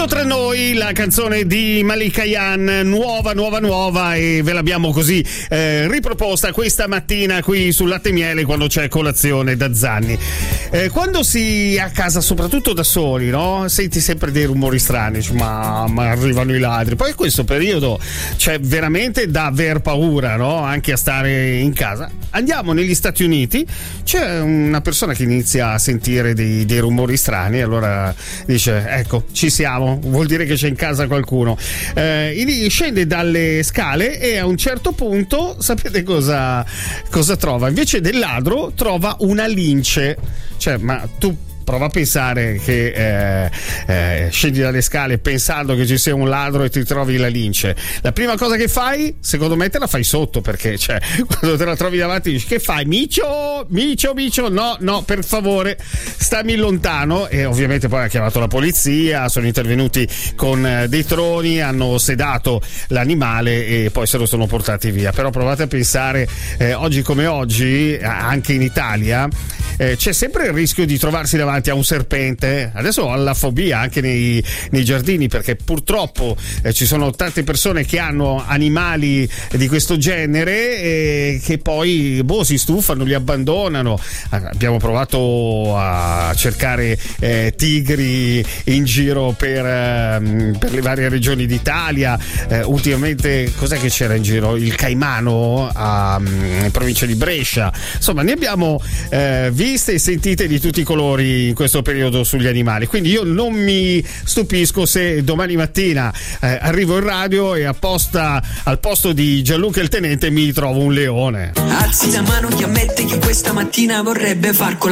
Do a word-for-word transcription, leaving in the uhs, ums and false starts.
Tutto tra noi, la canzone di Malika Ayane, nuova, nuova, nuova, e ve l'abbiamo così eh, riproposta questa mattina qui sul Latte e Miele quando c'è colazione da Zanni. Eh, quando si è a casa, soprattutto da soli, no? Senti sempre dei rumori strani, dici, ma, ma arrivano i ladri. Poi in questo periodo c'è veramente da aver paura, no? Anche a stare in casa. Andiamo negli Stati Uniti, c'è una persona che inizia a sentire dei, dei rumori strani, allora dice, ecco, ci siamo, vuol dire che c'è in casa qualcuno. Eh, scende dalle scale e a un certo punto sapete cosa, cosa trova? Invece del ladro trova una lince. Cioè, ma tu prova a pensare che eh, eh, scendi dalle scale pensando che ci sia un ladro e ti trovi la lince. La prima cosa che fai, secondo me, te la fai sotto, perché cioè, quando te la trovi davanti dici, che fai? Micio, micio, micio, no, no, per favore, stammi lontano. E ovviamente poi ha chiamato la polizia, sono intervenuti con eh, dei troni, hanno sedato l'animale e poi se lo sono portati via. Però provate a pensare, eh, oggi come oggi, anche in Italia, eh, c'è sempre il rischio di trovarsi davanti a un serpente. Adesso ho la fobia anche nei, nei giardini, perché purtroppo eh, ci sono tante persone che hanno animali di questo genere e che poi boh, si stufano, li abbandonano. Abbiamo provato a cercare eh, tigri in giro per, eh, per le varie regioni d'Italia. Eh, ultimamente cos'è che c'era in giro? Il caimano a, in provincia di Brescia. Insomma, ne abbiamo eh, viste e sentite di tutti i colori in questo periodo sugli animali, quindi io non mi stupisco se domani mattina eh, arrivo in radio e apposta al posto di Gianluca il tenente mi trovo un leone. Alzi la mano chi ammette che questa mattina vorrebbe far colazione.